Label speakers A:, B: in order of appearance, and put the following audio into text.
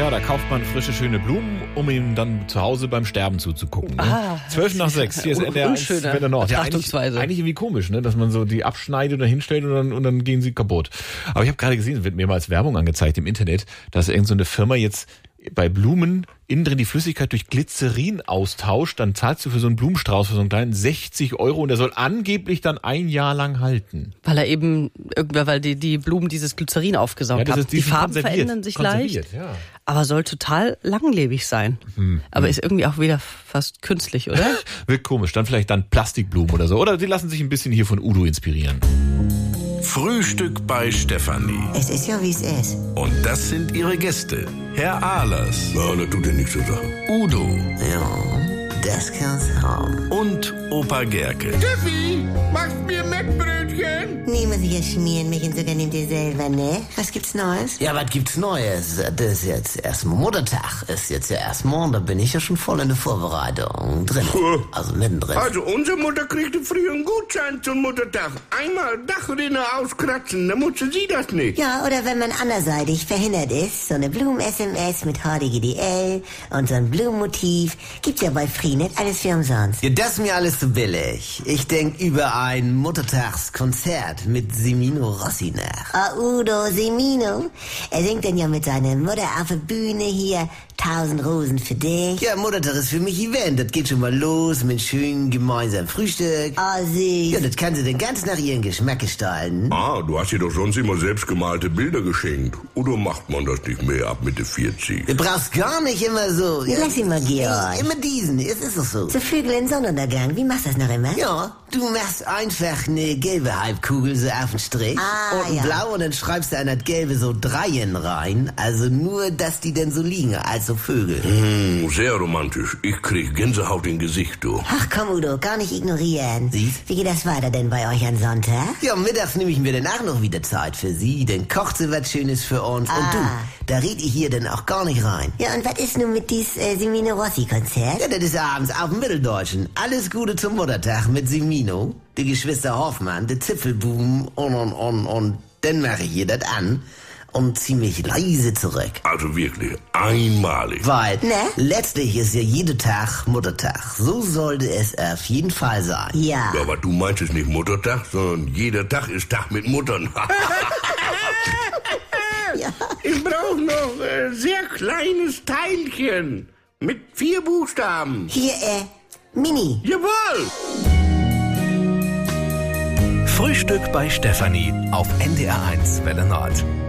A: Ja, da kauft man frische, schöne Blumen, um ihm dann zu Hause beim Sterben zuzugucken. Ne? 5:12. Hier ist NDR 1 Welle Nord. Ja, eigentlich irgendwie komisch, ne, dass man so die abschneidet oder hinstellt und dann gehen sie kaputt. Aber ich habe gerade gesehen, es wird mir mal als Werbung angezeigt im Internet, dass irgend so eine Firma jetzt bei Blumen innen drin die Flüssigkeit durch Glycerin austauscht, dann zahlst du für so einen Blumenstrauß, für so einen kleinen 60 € und der soll angeblich dann 1 Jahr lang halten.
B: Weil die Blumen dieses Glycerin aufgesaugt haben. Die Farben verändern sich leicht,
A: ja.
B: Aber soll total langlebig sein. Aber ist irgendwie auch wieder fast künstlich, oder?
A: Wirkt komisch, dann vielleicht Plastikblumen oder so. Oder die lassen sich ein bisschen hier von Udo inspirieren.
C: Frühstück bei Stefanie.
D: Es ist ja, wie es ist.
C: Und das sind ihre Gäste. Herr Ahlers.
E: Ja, das tut ja nichts zur Sache.
C: Udo.
D: Ja, das kann's haben.
C: Und Opa Gerke.
E: Steffi, machst mir Mettbrötchen?
D: Nee, muss ich ja schmieren, mich und sogar nehmt ihr selber, ne? Was gibt's Neues?
F: Ja, was gibt's Neues? Das ist jetzt erstmal Muttertag. Ist jetzt ja erst morgen, da bin ich ja schon voll in der Vorbereitung drin. Also mittendrin.
E: Also unsere Mutter kriegte früher einen Gutschein zum Muttertag. Einmal Dachrinne auskratzen, dann musste sie das nicht.
D: Ja, oder wenn man anderseitig verhindert ist, so eine Blumen-SMS mit HDGDL und so ein Blumenmotiv. Gibt's ja bei Freenet alles für umsonst.
F: Ja, das ist mir alles zu billig. Ich denk über ein Muttertagskonzert mit Semino Rossi nach.
D: Ah, Udo Semino. Er singt dann ja mit seiner Mutter auf der Bühne hier 1000 Rosen für dich.
F: Ja, Muttertag ist für mich Event. Das geht schon mal los mit schönem gemeinsamen Frühstück.
D: Ah, süß.
F: Ja, das kann sie dann ganz nach ihrem Geschmack gestalten.
E: Ah, du hast ihr doch sonst immer selbstgemalte Bilder geschenkt. Oder macht man das nicht mehr ab Mitte 40?
F: Du brauchst gar nicht immer so.
D: Ja, lass ihn mal, Georg.
F: Immer diesen, es ist doch so.
D: So Vögel in Sonnenuntergang, wie machst du das noch immer?
F: Ja, du machst einfach eine gelbe Halbkugel so auf den Strich und ein Blau und dann schreibst du an das Gelbe so Dreien rein. Also nur, dass die dann so liegen, als so Vögel.
E: Sehr romantisch. Ich krieg Gänsehaut im Gesicht, du.
D: Ach komm, Udo, gar nicht ignorieren.
F: Siehst?
D: Wie geht das weiter denn bei euch am Sonntag?
F: Ja, mittags nehme ich mir dann auch noch wieder Zeit für sie, dann kocht sie was Schönes für uns. Und du, da red ich hier dann auch gar nicht rein.
D: Ja, und was ist nun mit dies Semino Rossi-Konzert?
F: Ja, das ist abends auf dem Mitteldeutschen. Alles Gute zum Muttertag mit Semino, die Geschwister Hoffmann, die Zipfelbuben und dann mache ich ihr das an und zieh mich leise zurück.
E: Also wirklich, einmalig.
F: Weil letztlich ist ja jeder Tag Muttertag. So sollte es auf jeden Fall sein.
D: Ja.
E: Ja, aber du meinst es nicht Muttertag, sondern jeder Tag ist Tag mit Muttern.
D: Ja.
E: Ich brauche noch sehr kleines Teilchen mit 4 Buchstaben.
D: Hier, Mini.
E: Jawohl!
C: Frühstück bei Stefanie auf NDR 1 Welle Nord.